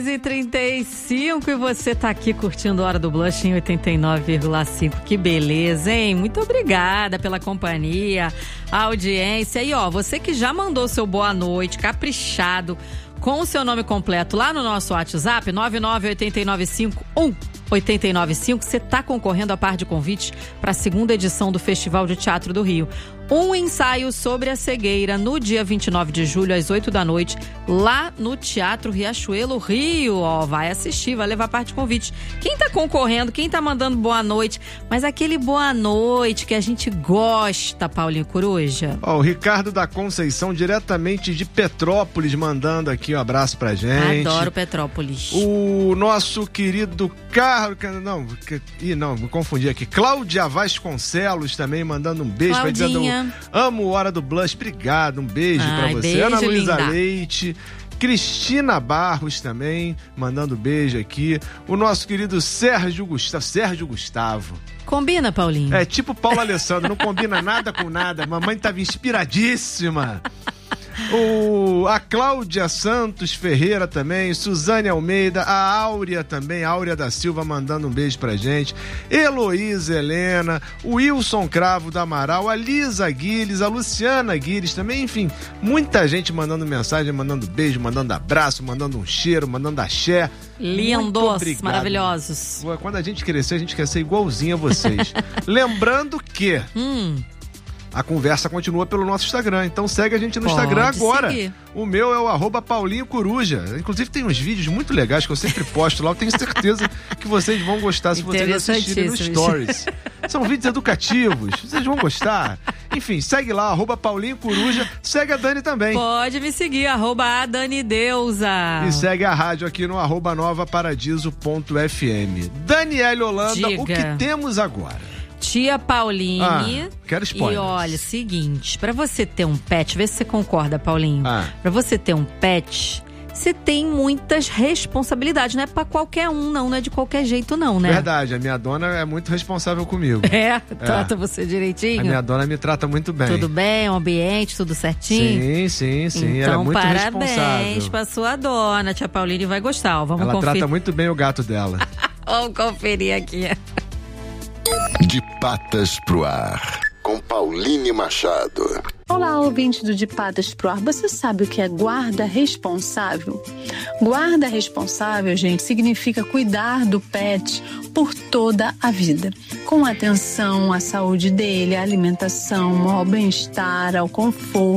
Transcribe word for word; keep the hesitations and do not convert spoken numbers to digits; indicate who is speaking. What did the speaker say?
Speaker 1: e trinta e cinco e você tá aqui curtindo a Hora do Blush em oitenta e nove vírgula cinco. Que beleza, hein? Muito obrigada pela companhia, a audiência. E ó, você que já mandou seu boa noite, caprichado, com o seu nome completo lá no nosso WhatsApp, nove nove oito nove cinco um oito nove cinco, você tá concorrendo a par de convites para a segunda edição do Festival de Teatro do Rio. Um ensaio sobre a cegueira no dia vinte e nove de julho, às oito da noite, lá no Teatro Riachuelo Rio. Ó, vai assistir, vai levar parte de convite. Quem tá concorrendo, quem tá mandando boa noite, mas aquele boa noite que a gente gosta, Paulinho Coruja.
Speaker 2: Ó, o Ricardo da Conceição, diretamente de Petrópolis, mandando aqui um abraço pra gente.
Speaker 1: Adoro Petrópolis.
Speaker 2: O nosso querido Carlos, não, ih, não, me confundi aqui. Cláudia Vasconcelos também mandando um beijo, vai dizendo: amo Hora do Blush, obrigado, um beijo Ai, pra você.
Speaker 1: Beijo,
Speaker 2: Ana Luísa
Speaker 1: linda.
Speaker 2: Leite, Cristina Barros também, mandando beijo aqui. O nosso querido Sérgio Gustavo, Sérgio Gustavo.
Speaker 1: Combina, Paulinho?
Speaker 2: É tipo Paulo Alessandro, não combina nada com nada. Mamãe tava inspiradíssima. O, a Cláudia Santos Ferreira também, Suzane Almeida, a Áurea também, a Áurea da Silva mandando um beijo pra gente, Heloísa Helena, o Wilson Cravo da Amaral, a Lisa Guiles, a Luciana Guiles também, enfim, muita gente mandando mensagem, mandando beijo, mandando abraço, mandando um cheiro, mandando axé.
Speaker 1: Lindos, maravilhosos.
Speaker 2: Quando a gente crescer, a gente quer ser igualzinho a vocês. Lembrando que...
Speaker 1: Hum...
Speaker 2: A conversa continua pelo nosso Instagram, então segue a gente no
Speaker 1: Pode
Speaker 2: Instagram agora.
Speaker 1: Seguir.
Speaker 2: O meu é o arroba Paulinho Coruja. Inclusive tem uns vídeos muito legais que eu sempre posto lá. Eu tenho certeza que vocês vão gostar se vocês assistirem no Stories. São vídeos educativos, vocês vão gostar. Enfim, segue lá, arroba Paulinho Coruja. Segue a Dani também.
Speaker 1: Pode me seguir, arroba a Dani Deusa.
Speaker 2: E segue a rádio aqui no arroba nova paradiso ponto f m. Daniele Holanda,
Speaker 1: Diga.
Speaker 2: O que temos agora?
Speaker 1: Tia Pauline.
Speaker 2: Ah, quero spoilers.
Speaker 1: E olha, seguinte, pra você ter um pet, vê se você concorda, Paulinho.
Speaker 2: Ah.
Speaker 1: Pra você ter um pet, você tem muitas responsabilidades. Não é pra qualquer um, não. Não é de qualquer jeito, não, né?
Speaker 2: Verdade, a minha dona é muito responsável comigo.
Speaker 1: É? Trata é. você direitinho?
Speaker 2: A minha dona me trata muito bem.
Speaker 1: Tudo bem? O ambiente, tudo certinho?
Speaker 2: Sim, sim, sim.
Speaker 1: Então,
Speaker 2: ela é muito
Speaker 1: parabéns
Speaker 2: responsável.
Speaker 1: pra sua dona. Tia Pauline vai gostar. Ó, vamos
Speaker 2: ela
Speaker 1: conferir.
Speaker 2: trata muito bem o gato dela.
Speaker 1: Vamos conferir aqui.
Speaker 3: De Patas pro Ar, com Pauline Machado.
Speaker 4: Olá, ouvinte do De Patas pro Ar. Você sabe o que é guarda responsável? Guarda responsável, gente, significa cuidar do pet por toda a vida, com atenção à saúde dele, à alimentação, ao bem-estar, ao conforto.